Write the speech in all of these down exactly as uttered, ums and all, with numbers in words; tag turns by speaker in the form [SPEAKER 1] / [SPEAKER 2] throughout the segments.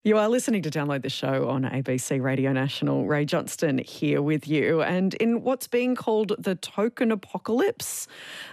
[SPEAKER 1] You are listening to Download the Show on A B C Radio National. Ray Johnston here with you. And in what's being called the token apocalypse,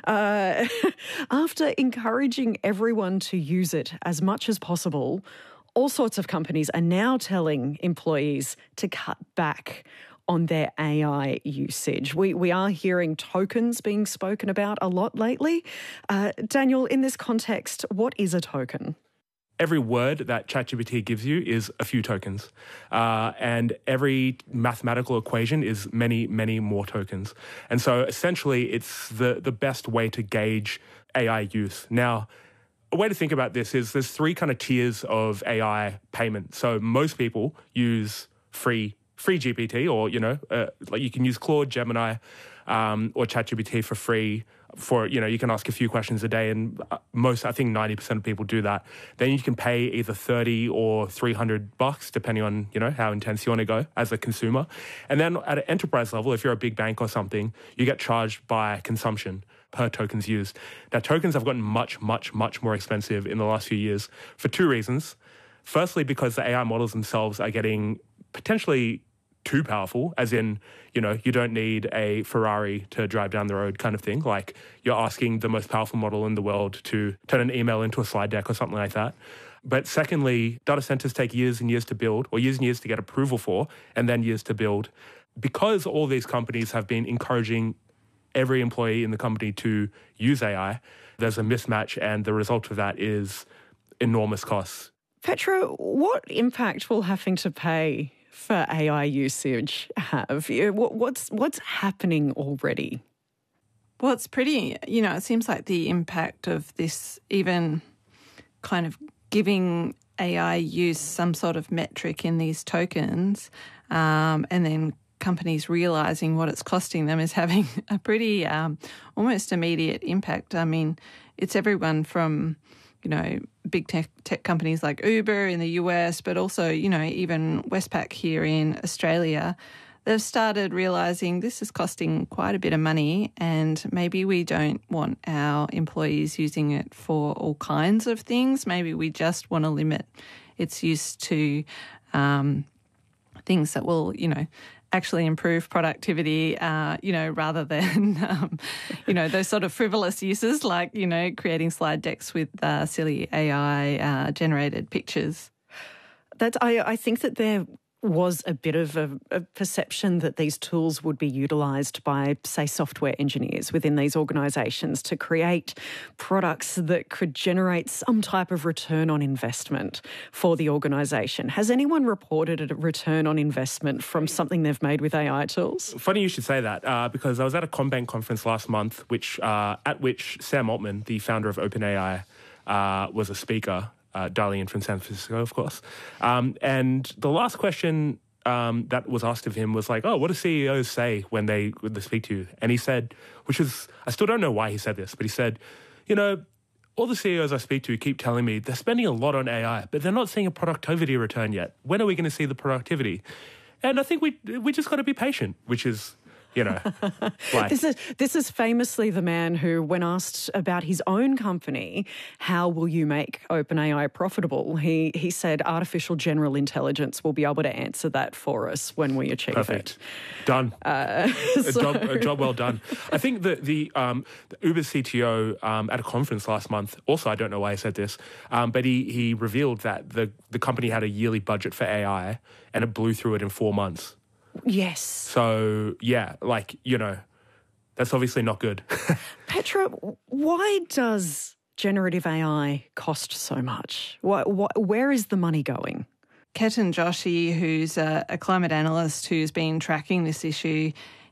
[SPEAKER 1] uh, after encouraging everyone to use it as much as possible, all sorts of companies are now telling employees to cut back on their A I usage. We we are hearing tokens being spoken about a lot lately. Uh, Daniel, in this context, what is a token?
[SPEAKER 2] Every word that ChatGPT gives you is a few tokens. Uh, and every mathematical equation is many, many more tokens. And so essentially it's the, the best way to gauge A I use. Now, a way to think about this is there's three kind of tiers of A I payment. So most people use free free G P T, or, you know, uh, like you can use Claude, Gemini, um, or ChatGPT for free. For, you know, you can ask a few questions a day, and most, I think ninety percent of people do that. Then you can pay either thirty or three hundred bucks, depending on, you know, how intense you want to go as a consumer. And then at an enterprise level, if you're a big bank or something, you get charged by consumption per tokens used. Now, tokens have gotten much, much, much more expensive in the last few years for two reasons. Firstly, because the A I models themselves are getting potentially too powerful, as in, you know, you don't need a Ferrari to drive down the road kind of thing. Like, you're asking the most powerful model in the world to turn an email into a slide deck or something like that. But secondly, data centers take years and years to build, or years and years to get approval for, and then years to build. Because all these companies have been encouraging every employee in the company to use A I, there's a mismatch, and the result of that is enormous costs.
[SPEAKER 1] Petra, what impact will having to pay for A I usage have? What's what's happening already?
[SPEAKER 3] Well, it's pretty, you know, it seems like the impact of this, even kind of giving A I use some sort of metric in these tokens, um, and then companies realising what it's costing them, is having a pretty um, almost immediate impact. I mean, it's everyone from, you know, big tech, tech companies like Uber in the U S, but also, you know, even Westpac here in Australia. They've started realising this is costing quite a bit of money, and maybe we don't want our employees using it for all kinds of things. Maybe we just want to limit its use to um, things that will, you know, actually improve productivity, uh, you know, rather than, um, you know, those sort of frivolous uses like, you know, creating slide decks with uh, silly A I-generated uh, pictures.
[SPEAKER 1] That's, I, I think that there was a bit of a, a perception that these tools would be utilised by, say, software engineers within these organisations to create products that could generate some type of return on investment for the organisation. Has anyone reported a return on investment from something they've made with A I tools?
[SPEAKER 2] Funny you should say that, uh, because I was at a CommBank conference last month, which uh, at which Sam Altman, the founder of OpenAI, uh, was a speaker. Uh, dialing in from San Francisco, of course. Um, and the last question um, that was asked of him was like, oh, what do C E Os say when they, when they speak to you? And he said, which is, I still don't know why he said this, but he said, you know, all the C E Os I speak to keep telling me they're spending a lot on A I, but they're not seeing a productivity return yet. When are we going to see the productivity? And I think we we just got to be patient, which is, you know, like.
[SPEAKER 1] This is, this is famously the man who, when asked about his own company, how will you make OpenAI profitable, he he said artificial general intelligence will be able to answer that for us when we achieve
[SPEAKER 2] Perfect.
[SPEAKER 1] it.
[SPEAKER 2] Done.
[SPEAKER 1] Uh,
[SPEAKER 2] a,
[SPEAKER 1] so...
[SPEAKER 2] job, a job well done. I think that the, um, the Uber C T O um, at a conference last month, also I don't know why he said this, um, but he, he revealed that the, the company had a yearly budget for A I and it blew through it in four months.
[SPEAKER 1] Yes.
[SPEAKER 2] So, yeah, like, you know, that's obviously not good.
[SPEAKER 1] Petra, why does generative A I cost so much? What, what, where is the money going?
[SPEAKER 3] Ketan Joshi, who's a, a climate analyst who's been tracking this issue,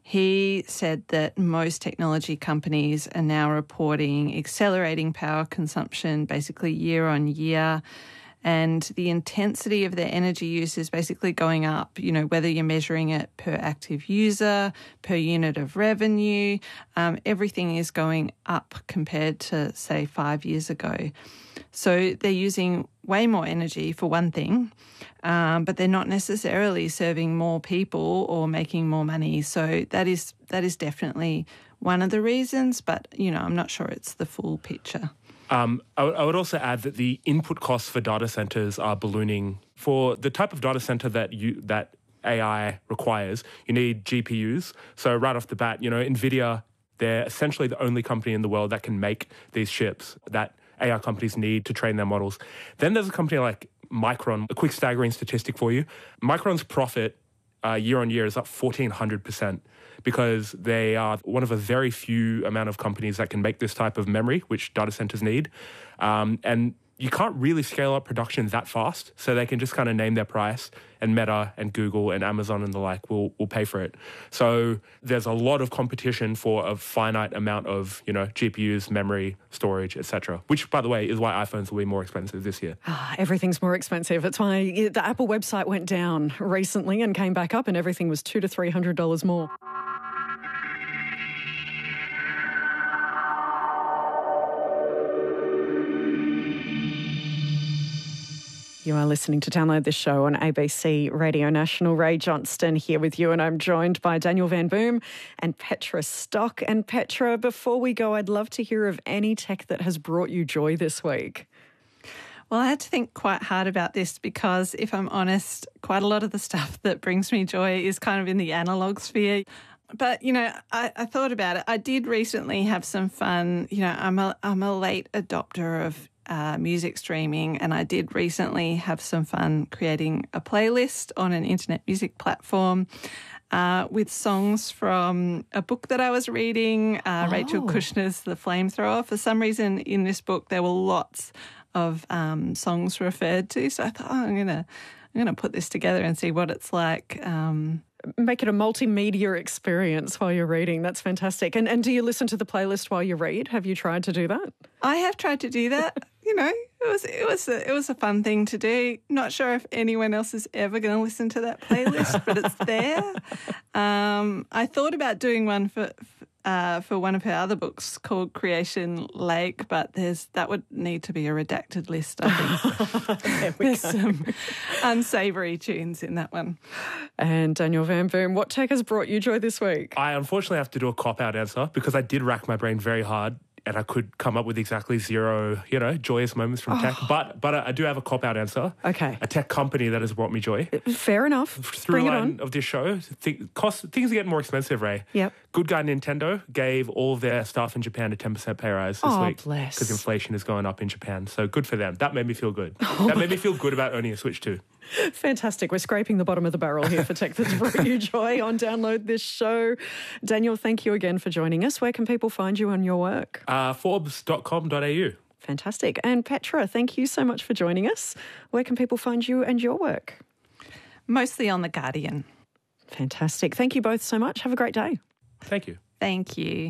[SPEAKER 3] he said that most technology companies are now reporting accelerating power consumption basically year on year. And the intensity of their energy use is basically going up, you know, whether you're measuring it per active user, per unit of revenue, um, everything is going up compared to, say, five years ago. So they're using way more energy for one thing, um, but they're not necessarily serving more people or making more money. So that is that is definitely one of the reasons, but, you know, I'm not sure it's the full picture.
[SPEAKER 2] Um, I, w- I would also add that the input costs for data centers are ballooning For the type of data center that you that A I requires, you need G P Us. So right off the bat, you know, NVIDIA, they're essentially the only company in the world that can make these chips that A I companies need to train their models. Then there's a company like Micron. A quick staggering statistic for you. Micron's profit uh, year on year is up fourteen hundred percent because they are one of a very few amount of companies that can make this type of memory, which data centers need. Um, and you can't really scale up production that fast, so they can just kind of name their price, and Meta and Google and Amazon and the like will will pay for it. So there's a lot of competition for a finite amount of, you know, G P Us, memory, storage, et cetera. Which, by the way, is why iPhones will be more expensive this year.
[SPEAKER 1] Ah, everything's more expensive. That's why the Apple website went down recently and came back up, and everything was two to three hundred dollars more. You are listening to Download This Show on A B C Radio National. Ray Johnston here with you, and I'm joined by Daniel Van Boom and Petra Stock. And Petra, before we go, I'd love to hear of any tech that has brought you joy this week.
[SPEAKER 3] Well, I had to think quite hard about this because, if I'm honest, quite a lot of the stuff that brings me joy is kind of in the analog sphere. But, you know, I, I thought about it. I did recently have some fun. You know, I'm a, I'm a late adopter of Uh, music streaming, and I did recently have some fun creating a playlist on an internet music platform uh, with songs from a book that I was reading, uh, oh. Rachel Kushner's The Flamethrower. For some reason in this book there were lots of um, songs referred to, so I thought, oh, I'm gonna I'm gonna put this together and see what it's like. Um,
[SPEAKER 1] Make it a multimedia experience while you're reading. That's fantastic. And and do you listen to the playlist while you read? Have you tried to do that?
[SPEAKER 3] I have tried to do that. You know, it was it was a, it was a fun thing to do. Not sure if anyone else is ever going to listen to that playlist, but it's there. Um, I thought about doing one for uh, for one of her other books called Creation Lake, but there's that would need to be a redacted list. I think there's some unsavoury tunes in that one.
[SPEAKER 1] And Daniel Van Boom, what tech has brought you joy this week?
[SPEAKER 2] I unfortunately have to do a cop-out answer because I did rack my brain very hard and I could come up with exactly zero, you know, joyous moments from oh. tech. But but I do have a cop-out answer.
[SPEAKER 1] Okay.
[SPEAKER 2] A tech company that has brought me joy.
[SPEAKER 1] Fair enough.
[SPEAKER 2] Through
[SPEAKER 1] Bring
[SPEAKER 2] line
[SPEAKER 1] it on.
[SPEAKER 2] of this show, th- cost, things are getting more expensive, Ray.
[SPEAKER 1] Yep.
[SPEAKER 2] Good guy Nintendo gave all of their staff in Japan a ten percent pay rise this
[SPEAKER 1] oh,
[SPEAKER 2] week.
[SPEAKER 1] Bless.
[SPEAKER 2] Because inflation is going up in Japan. So good for them. That made me feel good. Oh. That made me feel good about owning a Switch too.
[SPEAKER 1] Fantastic. We're scraping the bottom of the barrel here for tech that's brought you joy on Download This Show. Daniel, thank you again for joining us. Where can people find you on your work?
[SPEAKER 2] Uh, Forbes dot com dot a u.
[SPEAKER 1] Fantastic. And Petra, thank you so much for joining us. Where can people find you and your work?
[SPEAKER 3] Mostly on The Guardian.
[SPEAKER 1] Fantastic. Thank you both so much. Have a great day.
[SPEAKER 2] Thank you.
[SPEAKER 3] Thank you.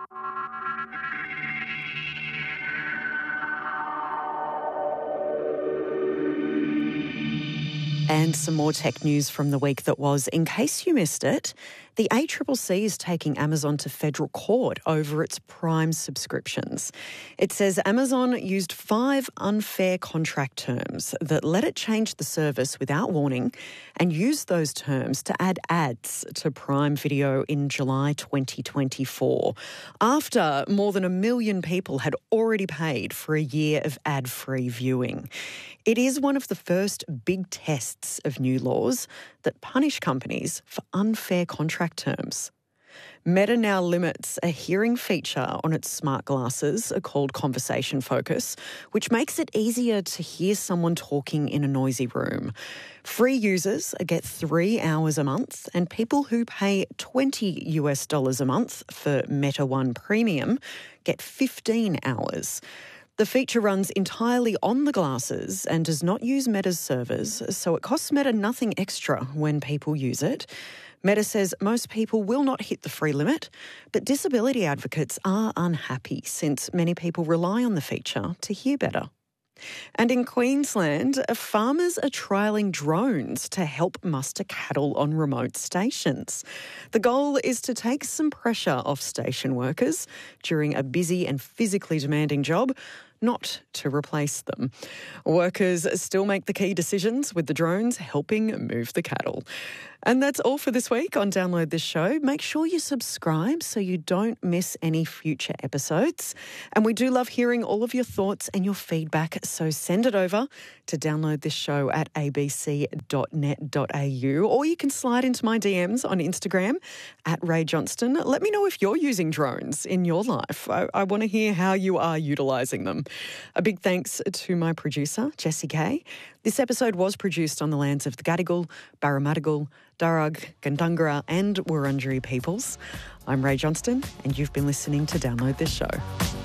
[SPEAKER 1] And some more tech news from the week that was. In case you missed it, the A C C C is taking Amazon to federal court over its Prime subscriptions. It says Amazon used five unfair contract terms that let it change the service without warning and used those terms to add ads to Prime Video in July twenty twenty-four, after more than a million people had already paid for a year of ad-free viewing. It is one of the first big tests of new laws that punish companies for unfair contract terms. Meta now limits a hearing feature on its smart glasses called Conversation Focus, which makes it easier to hear someone talking in a noisy room. Free users get three hours a month, and people who pay twenty US dollars a month for Meta One Premium get fifteen hours. The feature runs entirely on the glasses and does not use Meta's servers, so it costs Meta nothing extra when people use it. Meta says most people will not hit the free limit, but disability advocates are unhappy since many people rely on the feature to hear better. And in Queensland, farmers are trialling drones to help muster cattle on remote stations. The goal is to take some pressure off station workers during a busy and physically demanding job. not to replace them. Workers still make the key decisions, with the drones helping move the cattle. And that's all for this week on Download This Show. Make sure you subscribe so you don't miss any future episodes. And we do love hearing all of your thoughts and your feedback, so send it over to download this show at a b c dot net dot a u, or you can slide into my D Ms on Instagram at Ray Johnston. Let me know if you're using drones in your life. I, I want to hear how you are utilising them. A big thanks to my producer, Jessie Kay. This episode was produced on the lands of the Gadigal, Barramadigal, Darug, Gundungurra and Wurundjeri peoples. I'm Ray Johnston, and you've been listening to Download This Show.